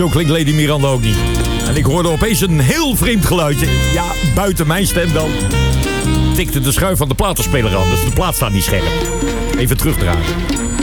Zo klinkt Lady Miranda ook niet. En ik hoorde opeens een heel vreemd geluidje. Ja, buiten mijn stem dan. Tikte de schuif van de platenspeler aan, dus de plaat staat niet scherp. Even terugdraaien.